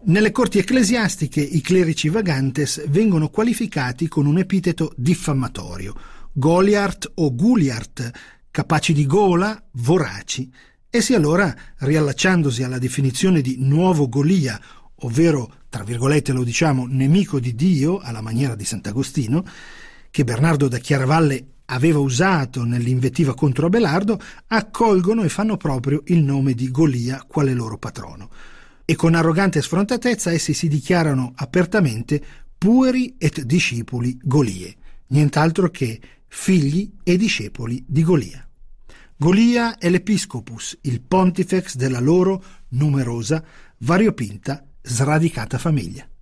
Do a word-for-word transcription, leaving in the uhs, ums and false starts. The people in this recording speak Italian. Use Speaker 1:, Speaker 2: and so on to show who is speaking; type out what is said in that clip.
Speaker 1: Nelle corti ecclesiastiche i clerici vagantes vengono qualificati con un epiteto diffamatorio, Goliart o Guliart, capaci di gola, voraci. Essi allora, riallacciandosi alla definizione di nuovo Golia, ovvero, tra virgolette lo diciamo, nemico di Dio, alla maniera di Sant'Agostino, che Bernardo da Chiaravalle aveva usato nell'invettiva contro Abelardo, accolgono e fanno proprio il nome di Golia quale loro patrono. E con arrogante sfrontatezza essi si dichiarano apertamente pueri et discipuli Golie, nient'altro che figli e discepoli di Golia. Golia è l'episcopus, il pontifex della loro numerosa, variopinta, sradicata famiglia.